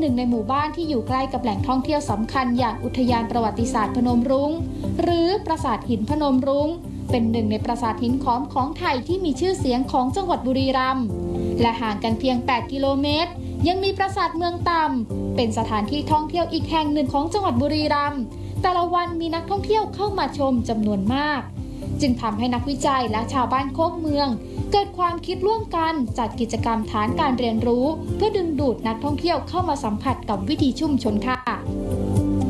หนึ่งในหมู่บ้านที่อยู่ใกล้กับแหล่งท่องเที่ยวสำคัญอย่างอุทยานประวัติศาสตร์พนมรุ้งหรือปราสาทหินพนมรุ้งเป็นหนึ่งในปราสาทหินขอมของไทยที่มีชื่อเสียงของจังหวัดบุรีรัมย์และห่างกันเพียง8 กิโลเมตรยังมีปราสาทเมืองต่ำเป็นสถานที่ท่องเที่ยวอีกแห่งหนึ่งของจังหวัดบุรีรัมย์แต่ละวันมีนักท่องเที่ยวเข้ามาชมจำนวนมากจึงทำให้นักวิจัยและชาวบ้านโคกเมืองเกิดความคิดร่วมกันจัดกิจกรรมฐานการเรียนรู้เพื่อดึงดูดนักท่องเที่ยวเข้ามาสัมผัสกับวิถีชุมชนค่ะ